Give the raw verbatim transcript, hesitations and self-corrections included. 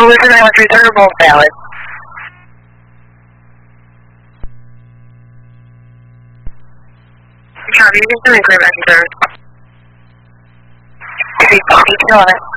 collision and return are both valid. Copy, you can send me clear back and turn. Detail on it.